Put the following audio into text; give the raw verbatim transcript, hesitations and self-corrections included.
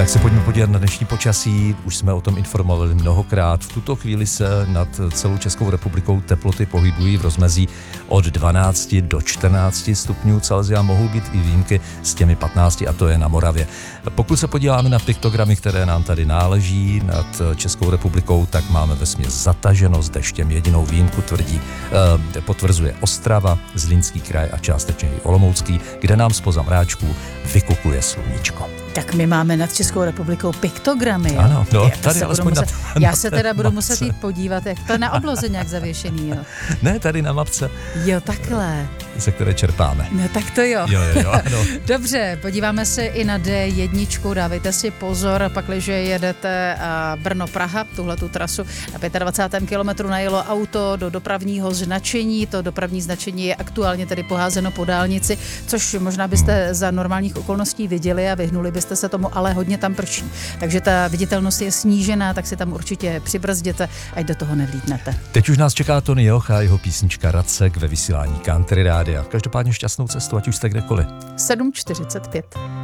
Tak se pojďme podívat na dnešní počasí. Už jsme o tom informovali mnohokrát. V tuto chvíli se nad celou Českou republikou teploty pohybují v rozmezí od dvanácti do čtrnácti stupňů Celsia. Mohou být i výjimky s těmi patnácti, a to je na Moravě. Pokud se podíváme na piktogramy, které nám tady náleží nad Českou republikou, tak máme vesměs zataženo s deštěm. Jedinou výjimku tvrdí, eh, potvrzuje Ostrava, Zlínský kraj a částečně i Olomoucký, kde nám zpoza mráčků vykukuje sluníčko. Tak my máme nad Českou republikou piktogramy. Ano, no, já tady se aspoň muset, na, Já na se teda budu mapce. muset jít podívat, jak to na obloze nějak zavěšený, jo. Ne, tady na mapce, Jo, takhle. ze které čerpáme. No tak to jo. Jo, jo, jo, ano. Dobře, podíváme se i na D jedna, dávejte si pozor, pakliže jedete Brno-Praha, tuhletu trasu, na dvacátém pátém kilometru najelo auto do dopravního značení, to dopravní značení je aktuálně tedy poházeno po dálnici, což možná byste za normálních okolností viděli a vyhnuli byste se tomu, ale hodně tam prší. Takže ta viditelnost je snížená, tak si tam určitě přibrzděte, ať do toho nevlítnete. Teď už nás čeká Tony Joch a jeho písnička Racek ve vysílání Country Rádia. Každopádně šťastnou cestu, ať už jste kdekoliv. sedm čtyřicet pět.